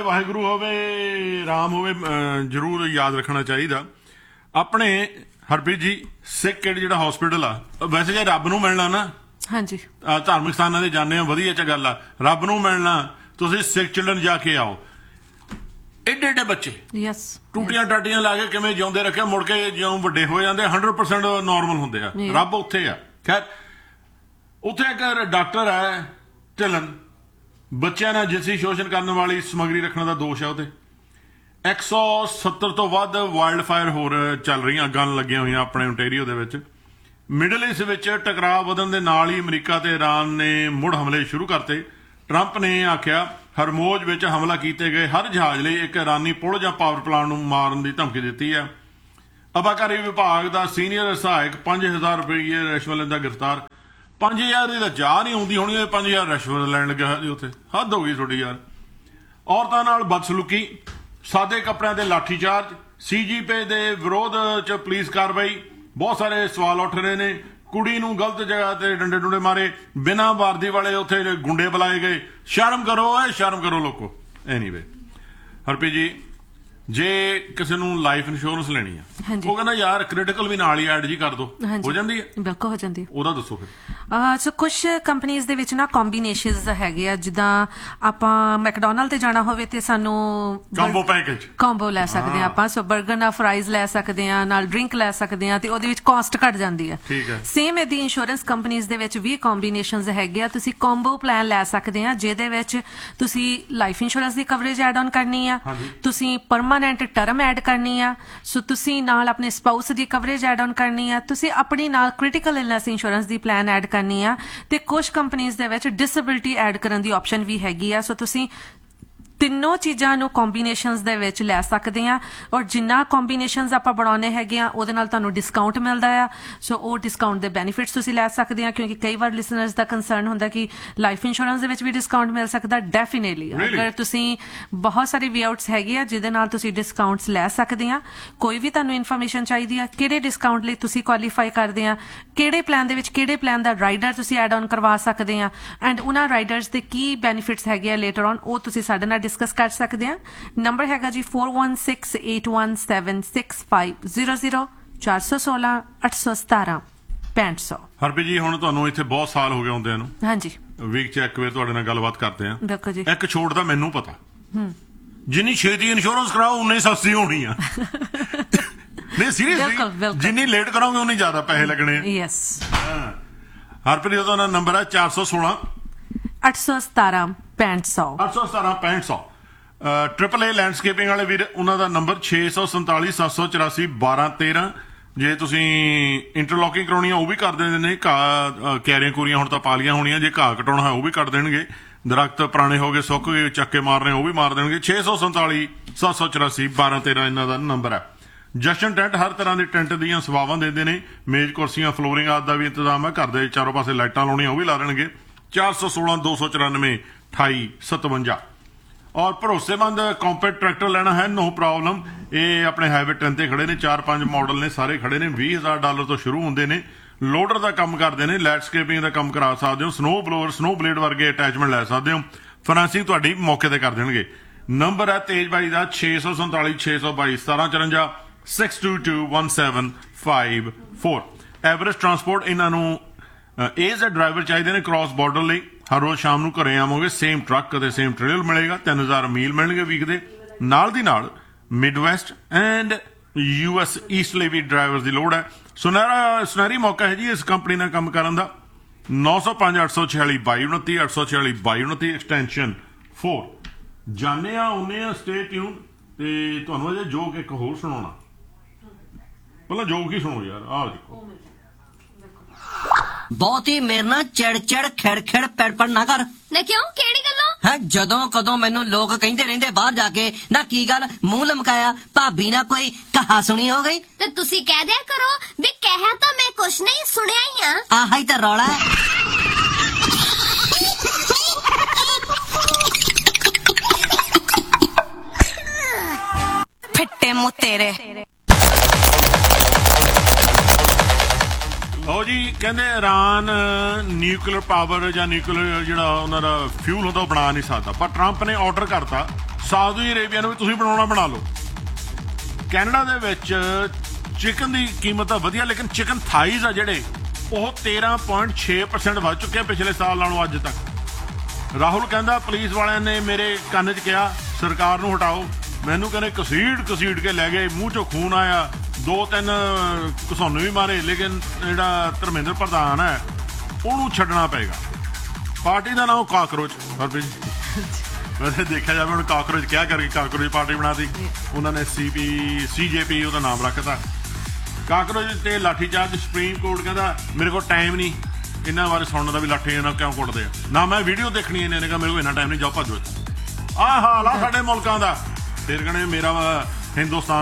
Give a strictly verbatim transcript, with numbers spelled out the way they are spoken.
ਵਾਹਿਗੁਰੂ ਹੋਵੇ, ਰਾਮ ਹੋਵੇ, ਜ਼ਰੂਰ ਯਾਦ ਰੱਖਣਾ ਚਾਹੀਦਾ। ਆਪਣੇ ਹਰਪ੍ਰੀਤ ਜੀ ਸਿੱਖ ਕਿਹੜਾ ਜਿਹੜਾ ਹਸਪੀਟਲ ਆ, ਵੈਸੇ ਜੇ ਰੱਬ ਨੂੰ ਮਿਲਣਾ ਨਾ, ਹਾਂਜੀ ਧਾਰਮਿਕ ਸਥਾਨਾਂ ਦੇ ਜਾਂਦੇ ਆ, ਵਧੀਆ ਚ ਗੱਲ ਆ। ਰੱਬ ਨੂੰ ਮਿਲਣਾ ਤੁਸੀਂ ਸਿੱਖ ਚਿਲਡਰਨ ਜਾ ਕੇ ਆਓ। ਏਡੇ ਏਡੇ ਬੱਚੇ ਯੈਸ ਟੂਟੀਆਂ ਟਾਟੀਆਂ ਲਾ ਕੇ ਕਿਵੇਂ ਜਿਉਂਦੇ ਰੱਖਿਆ, ਮੁੜ ਕੇ ਜਿਉਂ ਵੱਡੇ ਹੋ ਜਾਂਦੇ ਹੰਡਰਡ ਪਰਸੈਂਟ ਨੋਰਮਲ ਹੁੰਦੇ ਆ। ਰੱਬ ਉੱਥੇ ਆ। ਖੈਰ ਉੱਥੇ ਇੱਕ ਡਾਕਟਰ ਹੈ ਢਿੱਲਨ, ਬੱਚਿਆਂ ਨਾਲ ਜਿਨਸੀ ਸ਼ੋਸ਼ਣ ਕਰਨ ਵਾਲੀ ਸਮੱਗਰੀ ਰੱਖਣ ਦਾ ਦੋਸ਼ ਹੈ ਉਹਤੇ। ਇੱਕ ਸੌ ਸੱਤਰ ਤੋਂ ਵੱਧ ਵਾਈਲਡ ਫਾਇਰ ਹੋਰ ਚੱਲ ਰਹੀਆਂ, ਅੱਗਾਂ ਲੱਗੀਆਂ ਹੋਈਆਂ ਆਪਣੇ ਓਨਟਾਰੀਓ ਦੇ ਵਿੱਚ। ਮਿਡਲ ਈਸਟ ਵਿੱਚ ਟਕਰਾਅ ਵਧਣ ਦੇ ਨਾਲ ਹੀ ਅਮਰੀਕਾ ਤੇ ਈਰਾਨ ਨੇ ਮੁੜ ਹਮਲੇ ਸ਼ੁਰੂ ਕਰਤੇ। ਟਰੰਪ ਨੇ ਆਖਿਆ ਹਰਮੋਜ਼ ਵਿੱਚ ਹਮਲਾ ਕੀਤੇ ਗਏ ਹਰ ਜਹਾਜ਼ ਲਈ ਇੱਕ ਇਰਾਨੀ ਪੁਲ ਜਾਂ ਪਾਵਰ ਪਲਾਂਟ ਨੂੰ ਮਾਰਨ ਦੀ ਧਮਕੀ ਦਿੱਤੀ ਹੈ। ਅਬਾਕਾਰੀ ਵਿਭਾਗ ਦਾ ਸੀਨੀਅਰ ਸਹਾਇਕ ਪੰਜ ਹਜ਼ਾਰ ਰੁਪਏ ਰਿਸ਼ਵਤ ਲੈਂਦਾ ਗ੍ਰਿਫਤਾਰ। ਪੰਜ ਹਜ਼ਾਰ ਦੀ ਤਾਂ ਜਾ ਨਹੀਂ ਆਉਂਦੀ ਹੋਣੀ, ਪੰਜ ਹਜ਼ਾਰ ਰਿਸ਼ਵਤ ਲੈਣ ਲੱਗਾ ਜੀ ਉੱਥੇ। ਹੱਦ ਹੋ ਗਈ ਤੁਹਾਡੀ ਯਾਰ। ਔਰਤਾਂ ਨਾਲ ਬਦਸਲੂਕੀ, ਸਾਦੇ ਕੱਪੜਿਆਂ ਤੇ ਲਾਠੀ ਚਾਰਜ, ਸੀਜੀਪੀ ਦੇ ਵਿਰੋਧ ਚ ਪੁਲਿਸ ਕਾਰਵਾਈ। ਬਹੁਤ ਸਾਰੇ ਸਵਾਲ ਉੱਠ ਰਹੇ ਨੇ। ਕੁੜੀ ਨੂੰ ਗਲਤ ਜਗ੍ਹਾ ਤੇ ਡੰਡੇ ਡੁੰਡੇ ਮਾਰੇ, ਬਿਨਾਂ ਵਰਦੀ ਵਾਲੇ ਉੱਥੇ ਗੁੰਡੇ ਬੁਲਾਏ ਗਏ। ਸ਼ਰਮ ਕਰੋ ਏ, ਸ਼ਰਮ ਕਰੋ ਲੋਕੋ। ਐਨੀਵੇ ਹਰਪ੍ਰੀਤ ਜੀ, ਜੇ ਕਿਸੇ ਨੂੰ ਲਾਈਫ ਇੰਸ਼ੋਰੈਂਸ ਲੈਣੀ ਆ, ਉਹ ਕਹਿੰਦਾ ਯਾਰ ਕ੍ਰਿਟੀਕਲ ਵੀ ਨਾਲ ਹੀ ਐਡ ਜੀ ਕਰ ਦੋ, ਹੋ ਜਾਂਦੀ ਹੈ? ਬਿਲਕੁਲ ਹੋ ਜਾਂਦੀ ਹੈ। ਉਹਦਾ ਦੱਸੋ ਫਿਰ। ਸੋ ਕੁਛ ਕੰਪਨੀਜ਼ ਦੇ ਵਿੱਚ ਨਾ ਕੰਬੀਨੇਸ਼ਨਸ ਹੈਗੇ ਆ, ਜਿੱਦਾਂ ਆਪਾਂ ਮੈਕਡੋਨਲਡ ਤੇ ਜਾਣਾ ਹੋਵੇ ਤੇ ਸਾਨੂੰ ਕੰਬੋ ਪੈਕੇਜ ਕੰਬੋ ਲੈ ਸਕਦੇ ਆ ਆਪਾਂ। ਸੋ 버ਗਰ ਨਾਲ ਫਰਾਈਜ਼ ਲੈ ਸਕਦੇ ਆ, ਨਾਲ ਡਰਿੰਕ ਲੈ ਸਕਦੇ ਆ, ਤੇ ਉਹਦੇ ਵਿੱਚ ਕਾਸਟ ਘਟ ਜਾਂਦੀ ਹੈ। ਠੀਕ ਹੈ। ਸੇਮ ਇਹਦੀ ਇੰਸ਼ੋਰੈਂਸ ਕੰਪਨੀਜ਼ ਦੇ ਵਿੱਚ ਵੀ ਕੰਬੀਨੇਸ਼ਨਸ ਹੈਗੇ ਆ। ਤੁਸੀਂ ਕੰਬੋ ਪਲਾਨ ਲੈ ਸਕਦੇ ਆ, ਜਿਹਦੇ ਵਿੱਚ ਤੁਸੀਂ life insurance the coverage add on ਕਰਨੀ ਆ, ਤੁਸੀਂ ਪਰਮਾਨੈਂਟ ਟਰਮ ਐਡ ਕਰਨੀ ਆ, ਸੋ ਤੁਸੀਂ ਨਾਲ ਆਪਣੇ spouse the coverage add on ਕਰਨੀ ਆ, ਤੁਸੀਂ ਆਪਣੀ ਨਾਲ ਕ੍ਰਿਟੀਕਲ ਇਲਨੈਸ ਇੰਸ਼ੋਰੈਂਸ ਦੀ ਪਲਾਨ ਐਡ ਕਰਨੀ ਆ, ਤੇ ਕੁਝ ਕੰਪਨੀਜ਼ ਦੇ ਵਿੱਚ ਡਿਸੇਬਿਲਿਟੀ ਐਡ ਕਰਨ ਦੀ ਆਪਸ਼ਨ ਵੀ ਹੈਗੀ ਆ। ਸੋ ਤੁਸੀਂ ਤਿੰਨੋਂ ਚੀਜ਼ਾਂ ਨੂੰ ਕੰਬੀਨੇਸ਼ਨਸ ਦੇ ਵਿੱਚ ਲੈ ਸਕਦੇ ਆ, ਔਰ ਜਿੰਨਾ ਕੰਬੀਨੇਸ਼ਨਸ ਆਪਾਂ ਬਣਾਉਣੇ ਹੈਗੇ ਆ ਉਹਦੇ ਨਾਲ ਤੁਹਾਨੂੰ ਡਿਸਕਾਊਂਟ ਮਿਲਦਾ ਆ। ਸੋ ਉਹ ਡਿਸਕਾਊਂਟ ਦੇ ਬੈਨੀਫਿਟਸ ਤੁਸੀਂ ਲੈ ਸਕਦੇ ਆ, ਕਿਉਂਕਿ ਕਈ ਵਾਰ ਲਿਸਨਰਸ ਦਾ ਕੰਸਰਨ ਹੁੰਦਾ ਕਿ ਲਾਈਫ ਇੰਸ਼ੋਰੈਂਸ ਦੇ ਵਿੱਚ ਵੀ ਡਿਸਕਾਊਂਟ ਮਿਲ ਸਕਦਾ। ਡੈਫੀਨੇਟਲੀ ਅਗਰ ਤੁਸੀਂ ਬਹੁਤ ਸਾਰੇ ਵੇ ਆਊਟਸ ਹੈਗੇ ਆ ਜਿਹਦੇ ਨਾਲ ਤੁਸੀਂ ਡਿਸਕਾਊਂਟਸ ਲੈ ਸਕਦੇ ਆ। ਕੋਈ ਵੀ ਤੁਹਾਨੂੰ ਇਨਫੋਰਮੇਸ਼ਨ ਚਾਹੀਦੀ ਆ ਕਿਹੜੇ ਡਿਸਕਾਊਂਟ ਲਈ ਤੁਸੀਂ ਕੁਆਲੀਫਾਈ ਕਰਦੇ ਆ, ਕਿਹੜੇ ਪਲਾਨ ਦੇ ਵਿੱਚ ਕਿਹੜੇ ਪਲਾਨ ਦਾ ਰਾਈਡਰ ਤੁਸੀਂ ਐਡ ਆਨ ਕਰਵਾ ਸਕਦੇ ਆ, ਐਂਡ ਉਹਨਾਂ ਰਾਈਡਰਸ ਦੇ ਕੀ ਬੈਨੀਫਿਟਸ ਹੈਗੇ ਆ ਲੇਟਰ ਔਨ, ਉਹ ਤੁਸੀਂ ਸਾਡੇ ਨਾਲ ਡਿਸਕਸ ਕਰ ਸਕਦੇ ਆ। ਨੰਬਰ ਹੈਗਾ ਜੀ four one six eight one seven six five zero zero ਚਾਰ ਸੌ ਸੋਲਾਂ ਅੱਠ ਸੌ ਸਤਾਰਾਂ ਪੈਂਹਠ ਸੌ। ਹਰਪ੍ਰੀਤ ਜੀ, ਹੁਣ ਤੁਹਾਨੂੰ ਇੱਥੇ ਬਹੁਤ ਸਾਲ ਹੋ ਗਏ ਹੁੰਦਿਆਂ ਨੂੰ। ਹਾਂਜੀ, ਵੀਕ ਚ ਇੱਕ ਵਾਰ ਤੁਹਾਡੇ ਨਾਲ ਗੱਲਬਾਤ ਕਰਦੇ ਆ। ਬਿਲਕੁਲ ਜੀ। ਇੱਕ ਛੋਟ ਦਾ ਮੈਨੂੰ ਪਤਾ, ਜਿੰਨੀ ਛੇਤੀ ਇੰਸ਼ੋਰੈਂਸ ਕਰਾਓ ਉਨੀ ਸਸਤੀ ਹੋਣੀ ਆ। ਨਹੀਂ ਸੀਰੀਅਸਲੀ, ਜਿੰਨੀ ਲੇਟ ਕਰਾਓਗੇ ਉਨੀ ਜ਼ਿਆਦਾ ਪੈਸੇ ਲੱਗਣੇ ਆ। ਯੈਸ। ਹਰਪ੍ਰੀਤ ਦਾ ਨੰਬਰ ਹੈ ਚਾਰ ਸੌ ਸੋਲਾਂ ਅੱਠ ਸੌ ਸਤਾਰਾਂ ਪੈਂਹਠ ਸੌ ਅੱਠ ਸੌ ਸਤਾਰਾਂ ਪੈਂਹਠ ਸੌ। ਟ੍ਰਿਪਲ ਏ ਲੈਂਡਸਕੇਪਿੰਗ ਵਾਲੇ ਵੀਰ, ਉਹਨਾਂ ਦਾ ਨੰਬਰ ਛੇ ਸੌ ਸੰਤਾਲੀ ਸੱਤ ਸੌ ਚੁਰਾਸੀ ਬਾਰਾਂ ਤੇਰਾਂ। ਜੇ ਤੁਸੀਂ ਇੰਟਰਲੋਕਿੰਗ ਕਰਾਉਣੀ ਆ ਉਹ ਵੀ ਕਰ ਦਿੰਦੇ ਨੇ। ਘਾਹ ਕੈਰੀਆਂ ਕੂਰੀਆਂ ਹੁਣ ਤਾਂ ਪਾ ਲੀਆਂ ਹੋਣੀਆਂ, ਜੇ ਘਾਹ ਕਟਾਉਣਾ ਹੈ ਉਹ ਵੀ ਕੱਟ ਦੇਣਗੇ। ਦਰਖਤ ਪੁਰਾਣੇ ਹੋ ਗਏ, ਸੁੱਕ ਗਏ, ਚੱਕੇ ਮਾਰਨੇ ਉਹ ਵੀ ਮਾਰ ਦੇਣਗੇ। ਛੇ ਸੌ ਸੰਤਾਲੀ ਸੱਤ ਸੌ ਚੁਰਾਸੀ ਬਾਰਾਂ ਤੇਰਾਂ ਇਹਨਾਂ ਦਾ ਨੰਬਰ ਹੈ। ਜਸ਼ਨ ਟੈਂਟ ਹਰ ਤਰ੍ਹਾਂ ਦੇ ਟੈਂਟ ਦੀਆਂ ਸੇਵਾਵਾਂ ਦਿੰਦੇ ਨੇ। ਮੇਜ਼ ਕੁਰਸੀਆਂ ਫਲੋਰਿੰਗ ਆਦਿ ਦਾ ਵੀ ਇੰਤਜ਼ਾਮ ਹੈ। ਘਰ ਦੇ ਚਾਰੋਂ ਪਾਸੇ ਲਾਈਟਾਂ ਲਾਉਣੀਆਂ ਉਹ ਵੀ ਲਾ ਦੇਣਗੇ। ਚਾਰ ਸੌ ਸੋਲਾਂ ਦੋ ਸੌ ਚੁਰਾਨਵੇਂ ਅਠਾਈ ਸਤਵੰਜਾ। ਔਰ ਭਰੋਸੇਮੰਦ ਕੰਪੈਕਟ ਟਰੈਕਟਰ ਲੈਣਾ ਹੈ, ਨੋ ਪ੍ਰੋਬਲਮ। ਇਹ ਆਪਣੇ ਹਾਈਵੇ ਟੈਨ ਤੇ ਖੜੇ ਨੇ, ਚਾਰ ਪੰਜ ਮਾਡਲ ਨੇ, ਸਾਰੇ ਖੜੇ ਨੇ। ਵੀਹ ਹਜ਼ਾਰ ਡਾਲਰ ਤੋਂ ਸ਼ੁਰੂ ਹੁੰਦੇ ਨੇ। ਲੋਡਰ ਦਾ ਕੰਮ ਕਰਦੇ ਨੇ, ਲੈਂਡਸਕੇਪਿੰਗ ਦਾ ਕੰਮ ਕਰਾ ਸਕਦੇ ਹੋ, ਸਨੋ ਬਲੋਅਰ ਸਨੋ ਬਲੇਡ ਵਰਗੇ ਅਟੈਚਮੈਂਟ ਲੈ ਸਕਦੇ ਹੋ। ਫਾਈਨੈਂਸਿੰਗ ਤੁਹਾਡੀ ਮੌਕੇ ਤੇ ਕਰ ਦੇਣਗੇ। ਨੰਬਰ ਹੈ ਤੇਜ ਬਾਈ ਦਾ ਛੇ ਸੌ ਸੰਤਾਲੀ ਛੇ ਸੌ ਬਾਈ ਸਤਾਰਾਂ ਚੁਰੰਜਾ six to to one seven five four. Average transport, ਇਹਨਾਂ ਨੂੰ ਏਜ ਦੇ ਡਰਾਈਵਰ ਚਾਹੀਦੇ ਨੇ ਕ੍ਰਾਸ ਬਾਰਡਰ ਲਈ। ਹਰ ਰੋਜ਼ ਸ਼ਾਮ ਨੂੰ ਘਰੇ ਆਵਾਂਗੇ, ਸੇਮ ਟਰੱਕ ਅਤੇ ਸੇਮ ਟ੍ਰੇਲਰ ਮਿਲੇਗਾ। ਤਿੰਨ ਹਜ਼ਾਰ ਮੀਲ ਮਿਲਣਗੇ ਵੀਕ ਦੇ। ਨਾਲ ਦੀ ਨਾਲ Midwest and U S East ਲਈ ਵੀ ਡਰਾਈਵਰ ਦੀ ਲੋੜ ਹੈ। ਸੁਨਹਿਰਾ ਸੁਨਹਿਰੀ ਮੌਕਾ ਹੈ ਜੀ ਇਸ ਕੰਪਨੀ ਨਾਲ ਕੰਮ ਕਰਨ ਦਾ। ਨੌ ਸੌ ਪੰਜ ਅੱਠ ਸੌ ਛਿਆਲੀ ਬਾਈ ਉਨੱਤੀ ਅੱਠ ਸੌ ਛਿਆਲੀ ਬਾਈ ਉਨੱਤੀ ਐਕਸਟੈਂਸ਼ਨ ਫੋਰ। ਜਾਣੇ ਆ ਆਉਂਦੇ ਆ, ਸਟੇ ਟਿਊਨ। ਤੇ ਤੁਹਾਨੂੰ ਅਜੇ ਜੋਕ ਇੱਕ ਹੋਰ ਸੁਣਾਉਣਾ। ਪਹਿਲਾਂ ਜੋਕ ਹੀ ਸੁਣੋ ਯਾਰ। ਆਹ ਦੇਖੋ, ਬਹੁਤੀ ਮੇਰੇ ਨਾਲ ਚਿੜ ਚਿੜ ਖਿੜ ਖਿੜ ਪੈੜ ਪੜ ਨਾ ਕਰ। ਨਾ ਕਿਉਂ, ਕਿਹੜੀ ਗੱਲੋਂ? ਹੈ ਜਦੋਂ ਕਦੋਂ ਮੈਨੂੰ ਲੋਕ ਕਹਿੰਦੇ ਰਹਿੰਦੇ ਬਾਹਰ ਜਾ ਕੇ, ਨਾ ਕੀ ਗੱਲ ਮੂੰਹ ਲਮਕਾਇਆ, ਭਾਬੀ ਨਾਲ ਕੋਈ ਕਹਾ ਸੁਣੀ ਹੋ ਗਈ? ਤੇ ਤੁਸੀਂ ਕਹਿ ਦਿਆ ਕਰੋ ਵੀ ਕਹਿਆ ਤਾਂ ਮੈਂ ਕੁਛ ਨਹੀਂ, ਸੁਣਿਆ ਹੀ ਆ। ਆਹ ਹੀ ਤਾਂ ਰੌਲਾ ਹੈ। ਫਿੱਟੇ ਮੂੰਹ ਤੇਰੇ। ਲਓ ਜੀ, ਕਹਿੰਦੇ ਈਰਾਨ ਨਿਊਕਲੀਅਰ ਪਾਵਰ ਜਾਂ ਨਿਊਕਲੀਅਰ ਜਿਹੜਾ ਉਹਨਾਂ ਦਾ ਫਿਊਲ ਹੁੰਦਾ ਉਹ ਬਣਾ ਨਹੀਂ ਸਕਦਾ, ਪਰ ਟਰੰਪ ਨੇ ਆਰਡਰ ਕਰਤਾ ਸਾਊਦੀ ਅਰੇਬੀਆ ਨੂੰ ਵੀ ਤੁਸੀਂ ਬਣਾਉਣਾ ਬਣਾ ਲਓ। ਕੈਨੇਡਾ ਦੇ ਵਿੱਚ ਚਿਕਨ ਦੀ ਕੀਮਤ ਤਾਂ ਵਧੀਆ, ਲੇਕਿਨ ਚਿਕਨ ਥਾਈਜ਼ ਆ ਜਿਹੜੇ ਉਹ ਤੇਰਾਂ ਪੁਆਇੰਟ ਛੇ ਪਰਸੈਂਟ ਵੱਧ ਚੁੱਕੇ ਆ ਪਿਛਲੇ ਸਾਲ ਨਾਲੋਂ ਅੱਜ ਤੱਕ। ਰਾਹੁਲ ਕਹਿੰਦਾ ਪੁਲਿਸ ਵਾਲਿਆਂ ਨੇ ਮੇਰੇ ਕੰਨ 'ਚ ਕਿਹਾ ਸਰਕਾਰ ਨੂੰ ਹਟਾਓ, ਮੈਨੂੰ ਕਹਿੰਦੇ ਘਸੀੜ ਘਸੀੜ ਕੇ ਲੈ ਗਏ, ਮੂੰਹ 'ਚੋਂ ਖੂਨ ਆਇਆ, ਦੋ ਤਿੰਨ ਘਸੁੰਨ ਵੀ ਮਾਰੇ, ਲੇਕਿਨ ਜਿਹੜਾ ਧਰਮਿੰਦਰ ਪ੍ਰਧਾਨ ਹੈ ਉਹਨੂੰ ਛੱਡਣਾ ਪਏਗਾ। ਪਾਰਟੀ ਦਾ ਨਾਮ ਕਾਕਰੋਚ। ਹਰਪ੍ਰੀਤ ਵੈਸੇ ਦੇਖਿਆ ਜਾਵੇ ਹੁਣ ਕਾਕਰੋਚ ਕਿਆ ਕਰਕੇ ਕਾਕਰੋਚ ਪਾਰਟੀ ਬਣਾਤੀ ਉਹਨਾਂ ਨੇ, ਸੀ ਪੀ ਸੀ ਜੇ ਪੀ ਉਹਦਾ ਨਾਮ ਰੱਖਤਾ। ਕਾਕਰੋਚ ਤੇ ਲਾਠੀ ਚਾਰਜ, ਸੁਪਰੀਮ ਕੋਰਟ ਕਹਿੰਦਾ ਮੇਰੇ ਕੋਲ ਟਾਈਮ ਨਹੀਂ ਇਹਨਾਂ ਬਾਰੇ ਸੁਣਨ ਦਾ ਵੀ ਲਾਠੀ ਇਹਨਾਂ ਕਿਉਂ ਕੁੱਟਦੇ ਆ, ਨਾ ਮੈਂ ਵੀਡੀਓ ਦੇਖਣੀ ਇਹਨੇ ਨੇ ਕਿਹਾ ਮੇਰੇ ਕੋਲ ਇੰਨਾ ਟਾਈਮ ਨਹੀਂ, ਜਾਓ ਭੱਜੋ। ਆਹ ਹਾਲ ਆ ਸਾਡੇ ਮੁਲਕਾਂ ਦਾ। ਫਿਰ ਕਹਿੰਦੇ ਮੇਰਾ ਹਿੰਦੁਸਤਾਨ